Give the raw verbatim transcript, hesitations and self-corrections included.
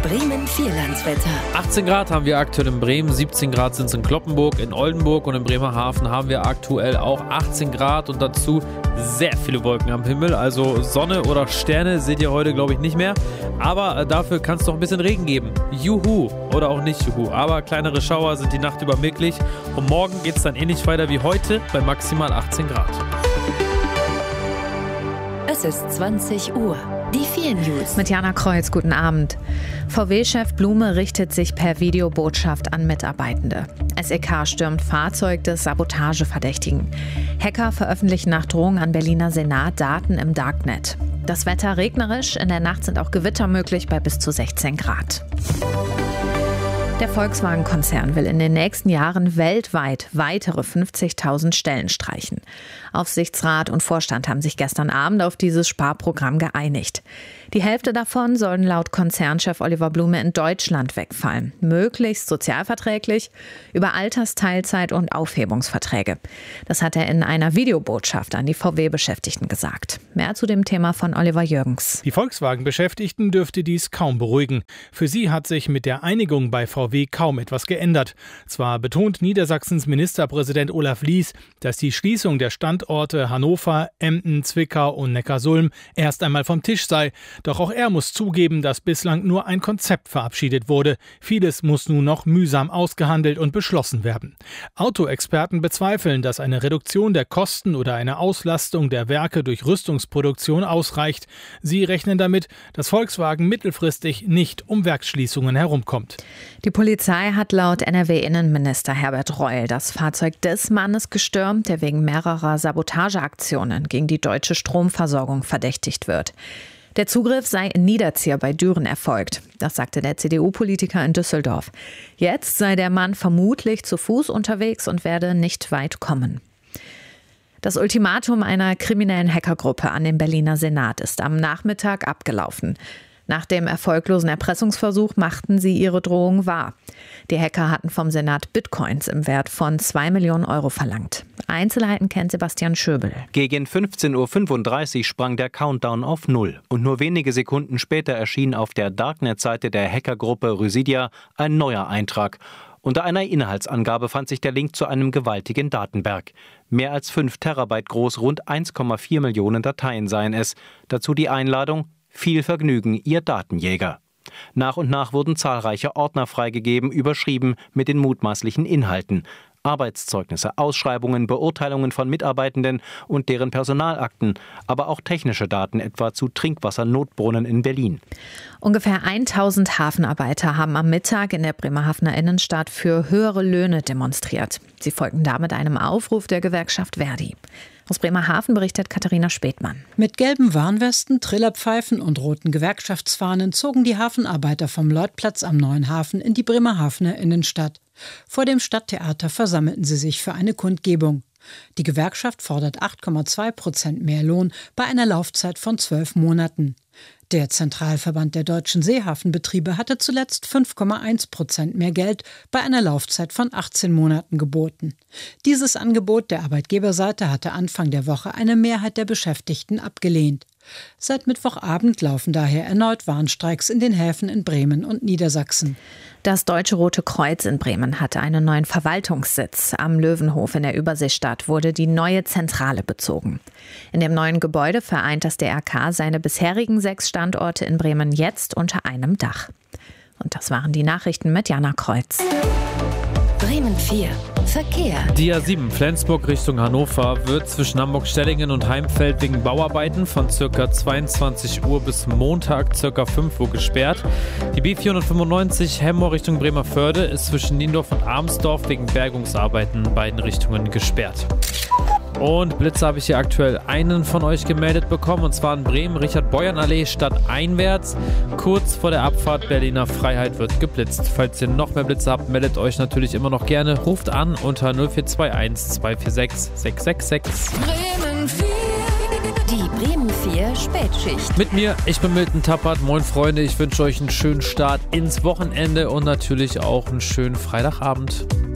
Bremen Vierlandswetter. achtzehn Grad haben wir aktuell in Bremen, siebzehn Grad sind es in Cloppenburg, in Oldenburg und in Bremerhaven haben wir aktuell auch achtzehn Grad und dazu sehr viele Wolken am Himmel. Also Sonne oder Sterne seht ihr heute, glaube ich, nicht mehr. Aber dafür kann es doch ein bisschen Regen geben. Juhu. Oder auch nicht juhu. Aber kleinere Schauer sind die Nacht über möglich. Und morgen geht es dann ähnlich weiter wie heute bei maximal achtzehn Grad. Es ist zwanzig Uhr. Die vier News. Mit Jana Kreuz, guten Abend. V W-Chef Blume richtet sich per Videobotschaft an Mitarbeitende. S E K stürmt Fahrzeug des Sabotageverdächtigen. Hacker veröffentlichen nach Drohung an Berliner Senat Daten im Darknet. Das Wetter regnerisch, in der Nacht sind auch Gewitter möglich bei bis zu sechzehn Grad. Der Volkswagen-Konzern will in den nächsten Jahren weltweit weitere fünfzigtausend Stellen streichen. Aufsichtsrat und Vorstand haben sich gestern Abend auf dieses Sparprogramm geeinigt. Die Hälfte davon sollen laut Konzernchef Oliver Blume in Deutschland wegfallen. Möglichst sozialverträglich, über Altersteilzeit und Aufhebungsverträge. Das hat er in einer Videobotschaft an die V W-Beschäftigten gesagt. Mehr zu dem Thema von Oliver Jürgens. Die Volkswagen-Beschäftigten dürfte dies kaum beruhigen. Für sie hat sich mit der Einigung bei V W kaum etwas geändert. Zwar betont Niedersachsens Ministerpräsident Olaf Lies, dass die Schließung der Standorte Hannover, Emden, Zwickau und Neckarsulm erst einmal vom Tisch sei. Doch auch er muss zugeben, dass bislang nur ein Konzept verabschiedet wurde. Vieles muss nun noch mühsam ausgehandelt und beschlossen werden. Autoexperten bezweifeln, dass eine Reduktion der Kosten oder eine Auslastung der Werke durch Rüstungsproduktion ausreicht. Sie rechnen damit, dass Volkswagen mittelfristig nicht um Werksschließungen herumkommt. Die Polizei hat laut N R W-Innenminister Herbert Reul das Fahrzeug des Mannes gestürmt, der wegen mehrerer Sabotageaktionen gegen die deutsche Stromversorgung verdächtigt wird. Der Zugriff sei in Niederzier bei Düren erfolgt. Das sagte der C D U-Politiker in Düsseldorf. Jetzt sei der Mann vermutlich zu Fuß unterwegs und werde nicht weit kommen. Das Ultimatum einer kriminellen Hackergruppe an den Berliner Senat ist am Nachmittag abgelaufen. Nach dem erfolglosen Erpressungsversuch machten sie ihre Drohung wahr. Die Hacker hatten vom Senat Bitcoins im Wert von zwei Millionen Euro verlangt. Einzelheiten kennt Sebastian Schöbel. Gegen fünfzehn Uhr fünfunddreißig sprang der Countdown auf Null. Und nur wenige Sekunden später erschien auf der Darknet-Seite der Hackergruppe Rysidia ein neuer Eintrag. Unter einer Inhaltsangabe fand sich der Link zu einem gewaltigen Datenberg. Mehr als fünf Terabyte groß, rund eins Komma vier Millionen Dateien seien es. Dazu die Einladung: Viel Vergnügen, Ihr Datenjäger. Nach und nach wurden zahlreiche Ordner freigegeben, überschrieben mit den mutmaßlichen Inhalten. Arbeitszeugnisse, Ausschreibungen, Beurteilungen von Mitarbeitenden und deren Personalakten, aber auch technische Daten, etwa zu Trinkwassernotbrunnen in Berlin. Ungefähr tausend Hafenarbeiter haben am Mittag in der Bremerhavener Innenstadt für höhere Löhne demonstriert. Sie folgen damit einem Aufruf der Gewerkschaft Verdi. Aus Bremerhaven berichtet Katharina Spätmann. Mit gelben Warnwesten, Trillerpfeifen und roten Gewerkschaftsfahnen zogen die Hafenarbeiter vom Lloydplatz am Neuen Hafen in die Bremerhavener Innenstadt. Vor dem Stadttheater versammelten sie sich für eine Kundgebung. Die Gewerkschaft fordert acht Komma zwei Prozent mehr Lohn bei einer Laufzeit von zwölf Monaten. Der Zentralverband der deutschen Seehafenbetriebe hatte zuletzt fünf Komma eins Prozent mehr Geld bei einer Laufzeit von achtzehn Monaten geboten. Dieses Angebot der Arbeitgeberseite hatte Anfang der Woche eine Mehrheit der Beschäftigten abgelehnt. Seit Mittwochabend laufen daher erneut Warnstreiks in den Häfen in Bremen und Niedersachsen. Das Deutsche Rote Kreuz in Bremen hatte einen neuen Verwaltungssitz. Am Löwenhof in der Überseestadt wurde die neue Zentrale bezogen. In dem neuen Gebäude vereint das D R K seine bisherigen sechs Standorte in Bremen jetzt unter einem Dach. Und das waren die Nachrichten mit Jana Kreuz. Bremen vier. Verkehr. Die A sieben Flensburg Richtung Hannover wird zwischen Hamburg-Stellingen und Heimfeld wegen Bauarbeiten von ca. zweiundzwanzig Uhr bis Montag ca. fünf Uhr gesperrt. Die B vierhundertfünfundneunzig Hemmoor Richtung Bremerförde ist zwischen Niendorf und Abensdorf wegen Bergungsarbeiten in beiden Richtungen gesperrt. Und Blitze habe ich hier aktuell einen von euch gemeldet bekommen, und zwar in Bremen, Richard-Beuern-Allee stadteinwärts. Kurz vor der Abfahrt Berliner Freiheit wird geblitzt. Falls ihr noch mehr Blitze habt, meldet euch natürlich immer noch gerne. Ruft an unter null vier zwei eins zwei vier sechs sechs sechs sechs. Bremen vier. Die Bremen vier Spätschicht. Mit mir, ich bin Milton Tappert. Moin Freunde, ich wünsche euch einen schönen Start ins Wochenende und natürlich auch einen schönen Freitagabend.